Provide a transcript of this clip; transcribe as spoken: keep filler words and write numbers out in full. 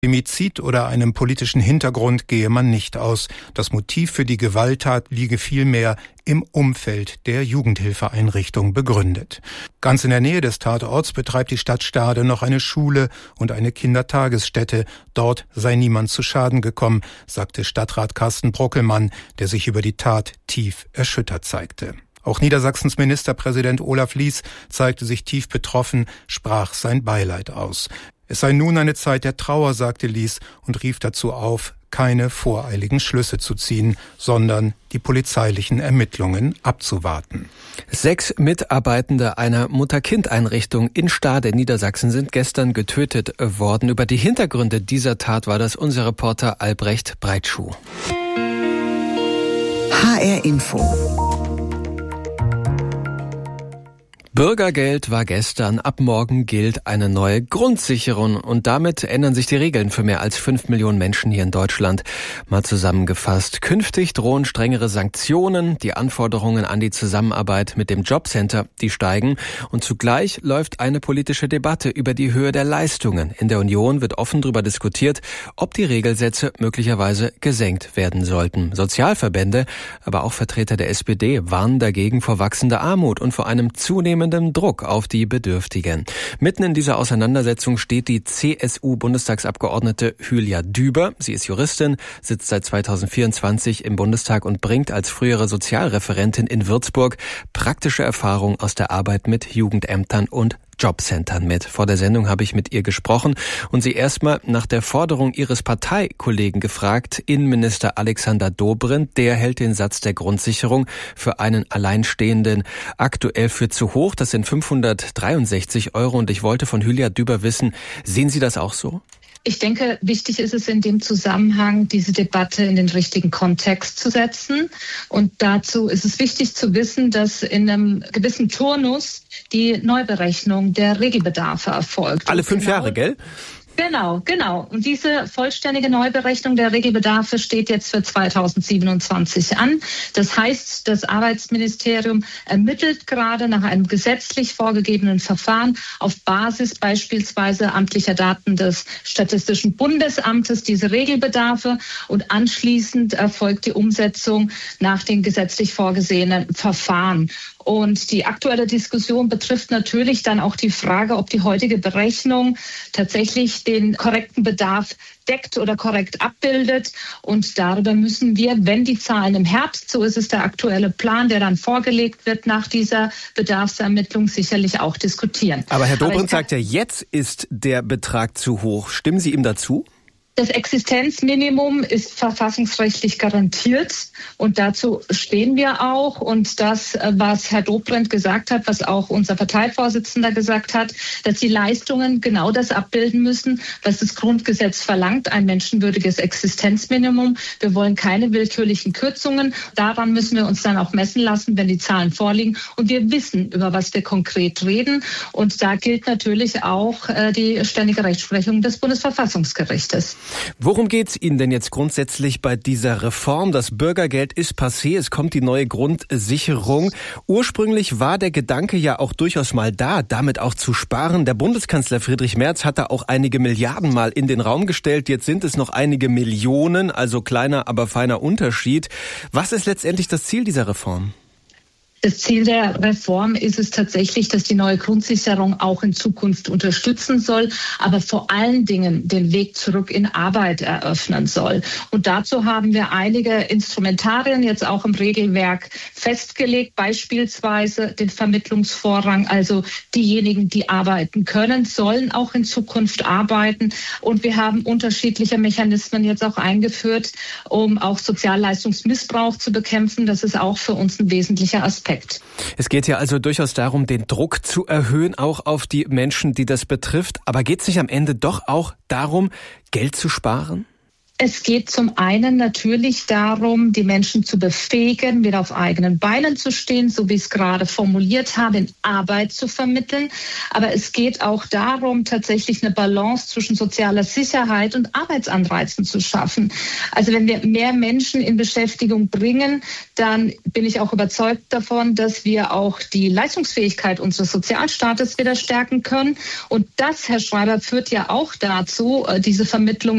Femizid oder einem politischen Hintergrund gehe man nicht aus. Das Motiv für die Gewalttat liege vielmehr im Umfeld der Jugendhilfeeinrichtung begründet. Ganz in der Nähe des Tatorts betreibt die Stadt Stade noch eine Schule und eine Kindertagesstätte. Dort sei niemand zu Schaden gekommen, sagte Stadtrat Carsten Brockelmann, der sich über die Tat tief erschüttert zeigte. Auch Niedersachsens Ministerpräsident Olaf Lies zeigte sich tief betroffen, sprach sein Beileid aus. Es sei nun eine Zeit der Trauer, sagte Lies und rief dazu auf, keine voreiligen Schlüsse zu ziehen, sondern die polizeilichen Ermittlungen abzuwarten. Sechs Mitarbeitende einer Mutter-Kind-Einrichtung in Stade in Niedersachsen sind gestern getötet worden. Über die Hintergründe dieser Tat war das unser Reporter Albrecht Breitschuh. H R Info. Bürgergeld war gestern, ab morgen gilt eine neue Grundsicherung und damit ändern sich die Regeln für mehr als fünf Millionen Menschen hier in Deutschland. Mal zusammengefasst, künftig drohen strengere Sanktionen, die Anforderungen an die Zusammenarbeit mit dem Jobcenter, die steigen und zugleich läuft eine politische Debatte über die Höhe der Leistungen. In der Union wird offen darüber diskutiert, ob die Regelsätze möglicherweise gesenkt werden sollten. Sozialverbände, aber auch Vertreter der S P D warnen dagegen vor wachsender Armut und vor einem zunehmenden Druck auf die Bedürftigen. Mitten in dieser Auseinandersetzung steht die C S U-Bundestagsabgeordnete Hülya Düber. Sie ist Juristin, sitzt seit zweitausendvierundzwanzig im Bundestag und bringt als frühere Sozialreferentin in Würzburg praktische Erfahrung aus der Arbeit mit Jugendämtern und Jobcentern mit. Vor der Sendung habe ich mit ihr gesprochen und sie erstmal nach der Forderung ihres Parteikollegen gefragt, Innenminister Alexander Dobrindt. Der hält den Satz der Grundsicherung für einen Alleinstehenden aktuell für zu hoch. Das sind fünfhundertdreiundsechzig Euro und ich wollte von Hülya Düber wissen, sehen Sie das auch so? Ich denke, wichtig ist es in dem Zusammenhang, diese Debatte in den richtigen Kontext zu setzen. Und dazu ist es wichtig zu wissen, dass in einem gewissen Turnus die Neuberechnung der Regelbedarfe erfolgt. Alle fünf genau, Jahre, gell? Genau, genau. Und diese vollständige Neuberechnung der Regelbedarfe steht jetzt für zweitausendsiebenundzwanzig an. Das heißt, das Arbeitsministerium ermittelt gerade nach einem gesetzlich vorgegebenen Verfahren auf Basis beispielsweise amtlicher Daten des Statistischen Bundesamtes diese Regelbedarfe und anschließend erfolgt die Umsetzung nach den gesetzlich vorgesehenen Verfahren. Und die aktuelle Diskussion betrifft natürlich dann auch die Frage, ob die heutige Berechnung tatsächlich den korrekten Bedarf deckt oder korrekt abbildet. Und darüber müssen wir, wenn die Zahlen im Herbst, so ist es der aktuelle Plan, der dann vorgelegt wird nach dieser Bedarfsermittlung, sicherlich auch diskutieren. Aber Herr Dobrindt sagt ja, jetzt ist der Betrag zu hoch. Stimmen Sie ihm dazu? Das Existenzminimum ist verfassungsrechtlich garantiert und dazu stehen wir auch. Und das, was Herr Dobrindt gesagt hat, was auch unser Parteivorsitzender gesagt hat, dass die Leistungen genau das abbilden müssen, was das Grundgesetz verlangt, ein menschenwürdiges Existenzminimum. Wir wollen keine willkürlichen Kürzungen. Daran müssen wir uns dann auch messen lassen, wenn die Zahlen vorliegen. Und wir wissen, über was wir konkret reden. Und da gilt natürlich auch die ständige Rechtsprechung des Bundesverfassungsgerichtes. Worum geht's Ihnen denn jetzt grundsätzlich bei dieser Reform? Das Bürgergeld ist passé, es kommt die neue Grundsicherung. Ursprünglich war der Gedanke ja auch durchaus mal da, damit auch zu sparen. Der Bundeskanzler Friedrich Merz hat da auch einige Milliarden mal in den Raum gestellt. Jetzt sind es noch einige Millionen, also kleiner, aber feiner Unterschied. Was ist letztendlich das Ziel dieser Reform? Das Ziel der Reform ist es tatsächlich, dass die neue Grundsicherung auch in Zukunft unterstützen soll, aber vor allen Dingen den Weg zurück in Arbeit eröffnen soll. Und dazu haben wir einige Instrumentarien jetzt auch im Regelwerk festgelegt, beispielsweise den Vermittlungsvorrang, also diejenigen, die arbeiten können, sollen auch in Zukunft arbeiten. Und wir haben unterschiedliche Mechanismen jetzt auch eingeführt, um auch Sozialleistungsmissbrauch zu bekämpfen. Das ist auch für uns ein wesentlicher Aspekt. Es geht ja also durchaus darum, den Druck zu erhöhen, auch auf die Menschen, die das betrifft. Aber geht es nicht am Ende doch auch darum, Geld zu sparen? Es geht zum einen natürlich darum, die Menschen zu befähigen, wieder auf eigenen Beinen zu stehen, so wie ich es gerade formuliert habe, in Arbeit zu vermitteln. Aber es geht auch darum, tatsächlich eine Balance zwischen sozialer Sicherheit und Arbeitsanreizen zu schaffen. Also wenn wir mehr Menschen in Beschäftigung bringen, dann bin ich auch überzeugt davon, dass wir auch die Leistungsfähigkeit unseres Sozialstaates wieder stärken können. Und das, Herr Schreiber, führt ja auch dazu, diese Vermittlung